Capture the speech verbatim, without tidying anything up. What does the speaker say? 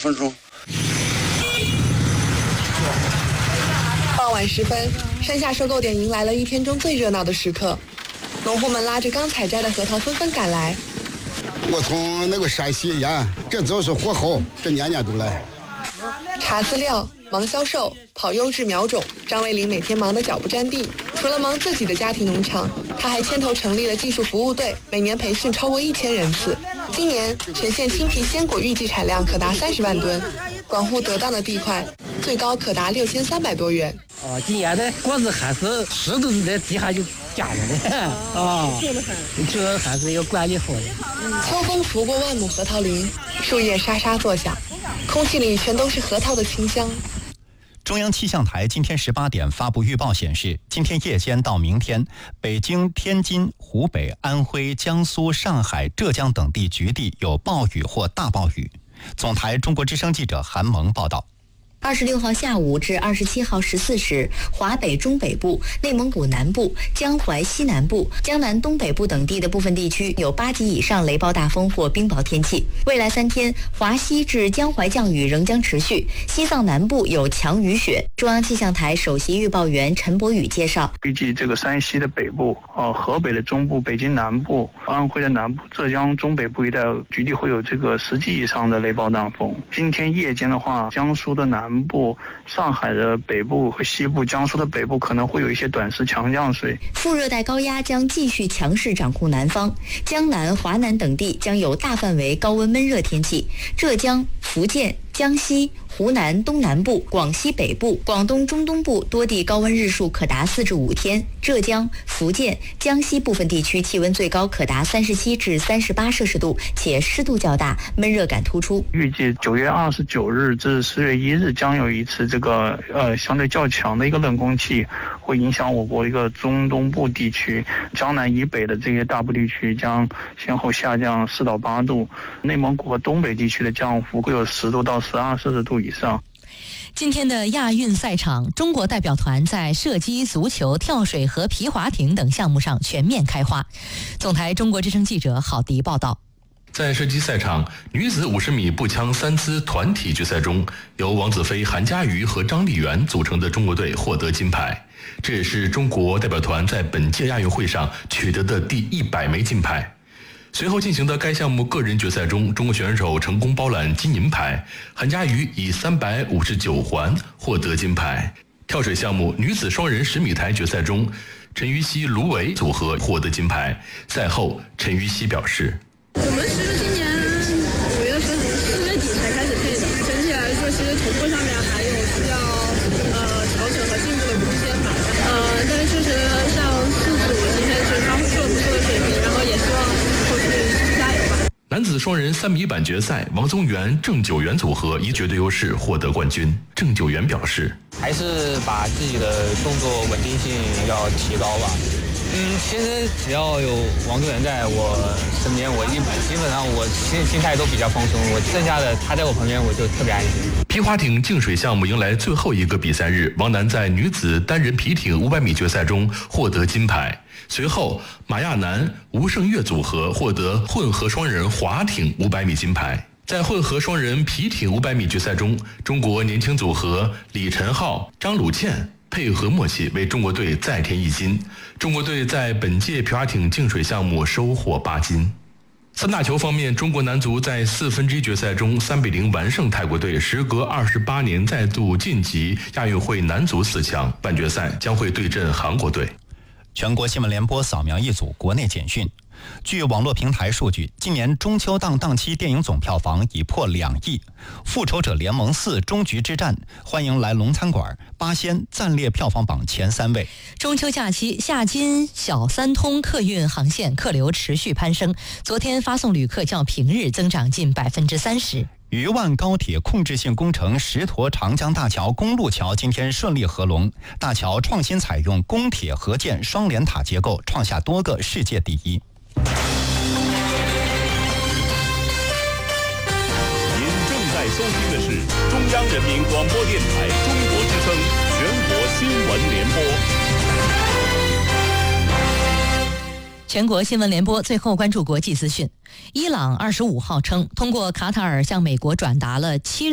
分钟。 傍晚时分，山下收购点迎来了一天中最热闹的时刻，农户们拉着刚采摘的核桃纷纷赶来。 我从那个山西沿，这就是火候，这年年都来。 查饲料、忙销售、跑优质苗种，张卫林每天忙得脚不沾地。除了忙自己的家庭农场，他还牵头成立了技术服务队，每年培训超过一千人次。今年全县青皮鲜果预计产量可达三十万吨，广户得当的地块最高可达六千三百多元。 啊，今年的果子还是湿度在地下就加了的啊，这还是要管理好的。 秋风拂过万亩核桃林，树叶沙沙作响，空气里全都是核桃的清香。 中央气象台今天十八点发布预报显示，今天夜间到明天，北京、天津、湖北、安徽、江苏、上海、浙江等地局地有暴雨或大暴雨。总台中国之声记者韩萌报道。 二十六号下午至二十七号十四时，华北中北部、内蒙古南部、江淮西南部、江南东北部等地的部分地区有八级以上雷暴大风或冰雹天气。未来三天，华西至江淮降雨仍将持续，西藏南部有强雨雪。中央气象台首席预报员陈博宇介绍， 预计这个山西的北部、呃河北的中部、北京南部、安徽的南部、浙江中北部一带局地会有这个十级以上的雷暴大风。今天夜间的话，江苏的南部、上海的北部和西部、江苏的北部可能会有一些短时强降水。 副热带高压将继续强势掌控南方，江南、华南等地将有大范围高温闷热天气。浙江、福建、江西、湖南东南部、广西北部、广东中东部多地高温日数可达四至五天，浙江、福建、江西部分地区气温最高可达三十七至三十八摄氏度，且湿度较大，闷热感突出。 预计九月二十九日至十月一日将有一次这个呃相对较强的一个冷空气会影响我国一个中东部地区，江南以北的这些大部地区将先后下降四到八度，内蒙古和东北地区的降幅会有十度到十二摄氏度以上。 今天的亚运赛场，中国代表团在射击、足球、跳水和皮划艇等项目上全面开花。总台中国之声记者郝迪报道。 在射击赛场，女子五十米步枪三姿团体决赛中，由王子飞、韩佳瑜和张丽媛组成的中国队获得金牌，这也是中国代表团在本届亚运会上取得的第一百枚金牌。随后进行的该项目个人决赛中，中国选手成功包揽金银牌，韩佳瑜以三百五十九环获得金牌。跳水项目女子双人十米台决赛中，陈芋汐、卢维组合获得金牌。赛后，陈芋汐表示：“ 我们其实今年五月份四月底才开始配的，整体来说，其实同步上面还有需要呃调整和进步的空间吧。呃，但是确实像四组今天是发挥出了不错的水平，然后也希望后续加油吧。” 男子双人三米板决赛，王宗源、郑九元组合以绝对优势获得冠军。郑九元表示：“ 还是把自己的动作稳定性要提高吧。嗯，其实只要有王宗源在我身边，我一基本上我心心态都比较放松。我剩下的他在我旁边，我就特别安心。” 皮划艇竞水项目迎来最后一个比赛日，王楠在女子单人皮艇五百米决赛中获得金牌。随后，马亚楠、吴胜月组合获得混合双人划艇五百米金牌。在混合双人皮艇五百米决赛中，中国年轻组合李晨浩、张鲁倩配合默契，为中国队再添一金。中国队在本届皮划艇竞水项目收获八金。三大球方面，中国男足在四分之一决赛中三比零完胜泰国队，时隔二十八年再度晋级亚运会男足四强。半决赛将会对阵韩国队。 全国新闻联播扫描一组国内简讯。据网络平台数据，今年中秋档档期电影总票房已破两亿，《复仇者联盟四：终局之战》、欢迎来龙餐馆、八仙暂列票房榜前三位。 中秋假期，夏金小三通客运航线客流持续攀升，昨天发送旅客较平日增长近百分之三十。 渝万高铁控制性工程石沱长江大桥公路桥今天顺利合龙，大桥创新采用公铁合建双联塔结构，创下多个世界第一。 您正在收听的是中央人民广播电台中国之声全国新闻联播。 全国新闻联播最后关注国际资讯。伊朗二十五号称，通过卡塔尔向美国转达了七